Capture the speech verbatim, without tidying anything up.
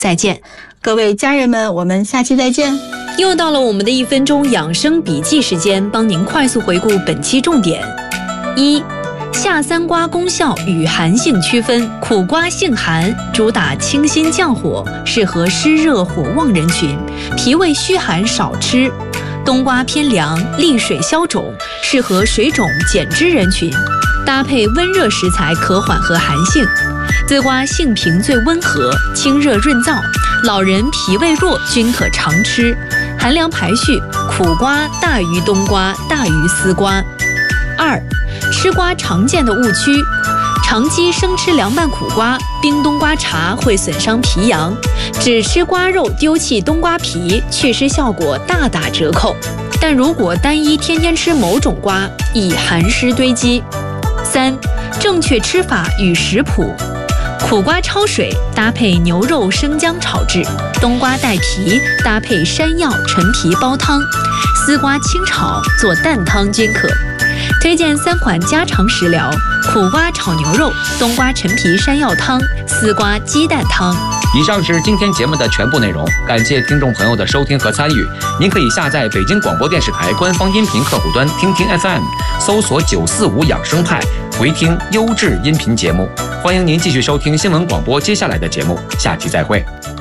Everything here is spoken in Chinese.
再见。 各位家人们，我们下期再见。 又到了我们的一分钟养生笔记时间，帮您快速回顾本期重点。一、夏三瓜功效与寒性区分，苦瓜性寒，主打清心降火，适合湿热火旺人群，脾胃虚寒少吃。冬瓜偏凉，利水消肿，适合水肿减脂人群，搭配温热食材可缓和寒性。丝瓜性平最温和，清热润燥，老人脾胃弱均可常吃，寒凉排序，苦瓜大于冬瓜，大于丝瓜。二、吃瓜常见的误区，长期生吃凉拌苦瓜、冰冬瓜茶会损伤脾阳，只吃瓜肉丢弃冬瓜皮，祛湿效果大打折扣。但如果单一天天吃某种瓜，易寒湿堆积。三、正确吃法与食谱。苦瓜焯水搭配牛肉生姜炒制，冬瓜带皮搭配山药陈皮煲汤，丝瓜清炒做淡汤均可。推荐三款家常食疗：苦瓜炒牛肉、冬瓜陈皮山药汤、丝瓜鸡蛋汤。 以上是今天节目的全部内容，感谢听众朋友的收听和参与。您可以下载北京广播电视台官方音频客户端听听 F M， 搜索九四五养生派，回听优质音频节目。欢迎您继续收听新闻广播接下来的节目，下期再会。